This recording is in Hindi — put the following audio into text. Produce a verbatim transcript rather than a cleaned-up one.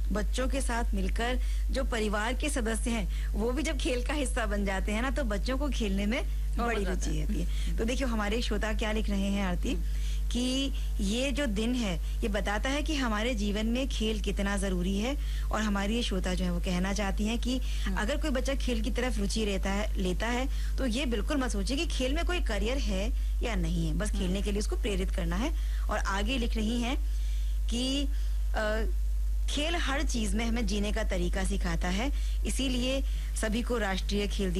बच्चों के साथ मिलकर जो परिवार के सदस्य हैं वो भी जब खेल का हिस्सा बन जाते हैं ना, तो बच्चों को खेलने में बड़ी रुचि होती है। तो देखियो हमारे श्रोता क्या लिख रहे हैं आरती, कि ये जो दिन है ये बताता है कि हमारे जीवन में खेल कितना जरूरी है। और हमारी ये श्रोता जो है वो कहना चाहती हैं कि अगर कोई बच्चा खेल की तरफ रुचि लेता है लेता है तो ये बिल्कुल मत सोचिए कि खेल में कोई करियर है या नहीं है, बस खेलने के लिए उसको प्रेरित करना है। और आगे लिख रही हैं कि आ, खेल हर चीज में हमें जीने का तरीका सिखाता है, इसीलिए सभी को राष्ट्रीय खेल दिवस